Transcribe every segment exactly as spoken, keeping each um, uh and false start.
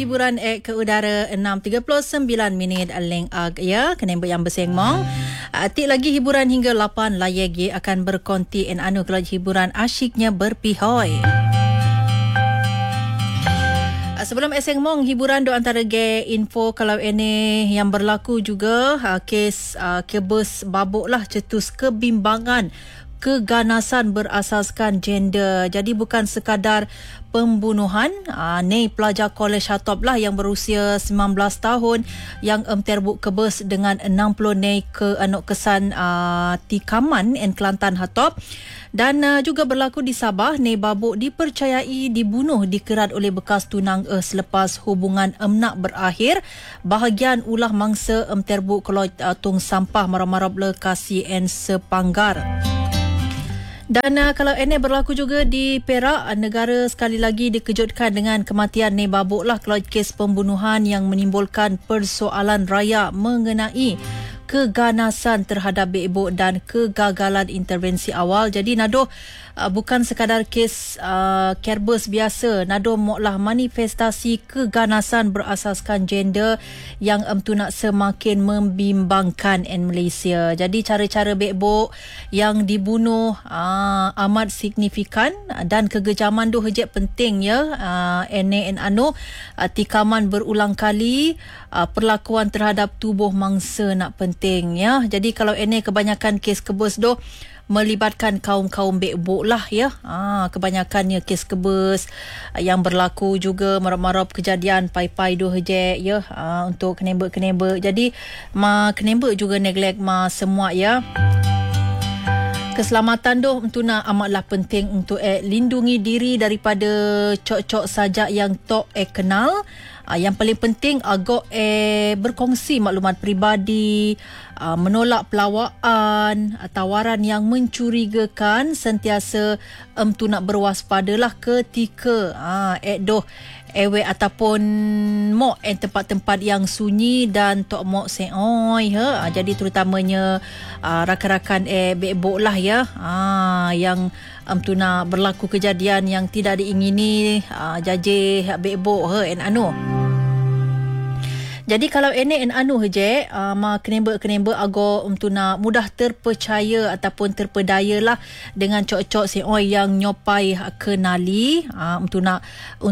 Hiburan ek ke udara enam tiga puluh sembilan minit leng ag ya kenembek yang bersengmong. Atik lagi hiburan hingga lapan layagi akan berkonti en anu kelaj hiburan asyiknya berpihoi. Sebelum eseng mong hiburan do antara ge info kalau ini yang berlaku juga uh, kes uh, kebus babuk lah cetus kebimbangan keganasan berasaskan gender. Jadi bukan sekadar pembunuhan. Uh, ni pelajar kolej Hatop lah yang berusia sembilan belas tahun yang um, terbuk kebus dengan enam puluh nei ke anak kesan uh, tikaman en Kelantan Hatop. Dan uh, juga berlaku di Sabah, ni babuk dipercayai dibunuh dikerat oleh bekas tunang uh, selepas hubungan emnak berakhir. Bahagian ulah mangsa um, terbuk koloj uh, tung sampah marah-marah lokasi en Sepanggar. Dan uh, kalau ini berlaku juga di Perak, negara sekali lagi dikejutkan dengan kematian ni babuk lah keloj kes pembunuhan yang menimbulkan persoalan raya mengenai keganasan terhadap ibu dan kegagalan intervensi awal. Jadi Nado uh, bukan sekadar kes uh, kerbus biasa, Nado moklah manifestasi keganasan berasaskan gender yang um, tu nak semakin membimbangkan en Malaysia. Jadi cara-cara ibu yang dibunuh uh, amat signifikan dan kegejaman tu hejek penting ya. Uh, ene en anu uh, tikaman berulang kali, uh, perlakuan terhadap tubuh mangsa nak penting ya. Jadi kalau ini kebanyakan kes kebus do melibatkan kaum-kaum bekbuk lah ya. Ha, kebanyakannya kes kebus yang berlaku juga marap-marap kejadian pai-pai do hejek ya. Ha, untuk kenembek-kenembek. Jadi ma kenembek juga neglect ma semua ya. Keselamatan doh mentuna amatlah penting untuk eh, lindungi diri daripada cok-cok sajak yang tok eh kenal. Uh, yang paling penting agak eh berkongsi maklumat peribadi, uh, menolak pelawaan, uh, tawaran yang mencurigakan, sentiasa um, tu nak berwaspadalah ketika uh, eh doh ewe ataupun mok en tempat-tempat yang sunyi dan tok mok seoi ha. Jadi terutamanya uh, rakan-rakan eh bekbok lah ya. Ah yang um, tu nak berlaku kejadian yang tidak diingini uh, jajih bekbok ha en anu. Jadi kalau ini en anu heje uh, ma kenembek-kenembek ago untuk nak mudah terpercaya ataupun terpedayalah dengan cok-cok seoi yang nyopai kenali uh, untuk nak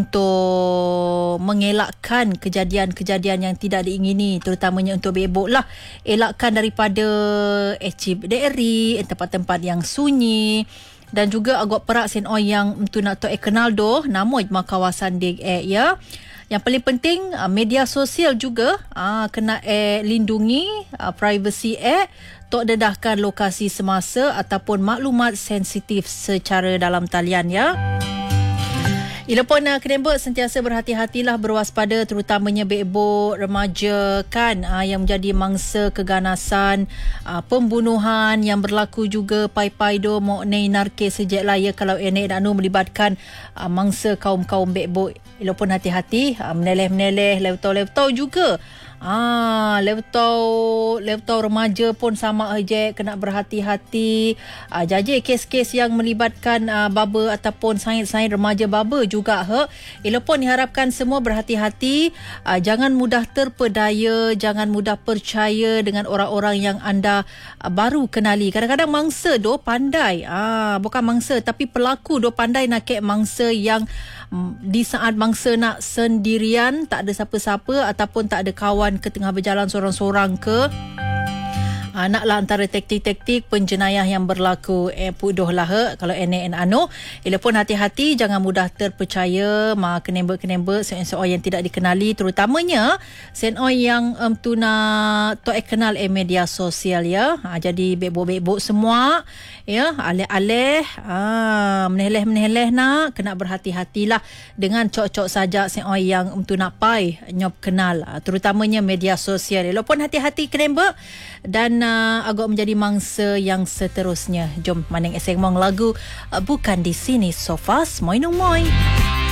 untuk mengelakkan kejadian-kejadian yang tidak diingini, terutamanya untuk bebok lah. Elakkan daripada ecip daerah, tempat-tempat yang sunyi. Dan juga agak perak senoi yang untuk nak tok kenal doh namun ma kawasan deg eh ya. Yang paling penting media sosial juga aa, kena eh, lindungi aa, privacy eh tok dedahkan lokasi semasa ataupun maklumat sensitif secara dalam talian ya. Ia pun uh, kenembek sentiasa berhati-hatilah berwaspada terutamanya bekbok remaja kan uh, yang menjadi mangsa keganasan uh, pembunuhan yang berlaku juga pai-pai do mok nei narke sejak lah ya kalau ini anu melibatkan uh, mangsa kaum-kaum bekbok. Ia pun hati-hati uh, meneleh-meneleh leutau-leutau juga. Ah, leutau leutau remaja pun sama aja kena berhati-hati. Ah, jadi kes-kes yang melibatkan ah, baba ataupun sains-sains remaja baba juga ha. Ia pun diharapkan semua berhati-hati, ah, jangan mudah terpedaya, jangan mudah percaya dengan orang-orang yang anda ah, baru kenali. Kadang-kadang mangsa do pandai. Ah, bukan mangsa tapi pelaku do pandai nak kek mangsa yang mm, di saat mangsa nak sendirian, tak ada siapa-siapa ataupun tak ada kawan ke tengah berjalan sorang-sorang ke. Naklah antara taktik-taktik penjenayah yang berlaku eh pudoh lah he. Kalau ene en anu ia pun hati-hati, jangan mudah terpercaya ma kenembek-kenembek sen-sen yang tidak dikenali, terutamanya sen-sen yang um, tu nak tok kenal eh media sosial ya. Ha, jadi bekbok-bekbok semua ya, aleh-aleh ah meneleh-meneleh nak kena berhati-hatilah dengan cok-cok sajak sen-sen yang um, tu nak pai nyop kenal, ha, terutamanya media sosial. Ia pun hati-hati kenembek dan uh, agak menjadi mangsa yang seterusnya. Jom maning eseng mong lagu uh, bukan di sini so fast moi no moi.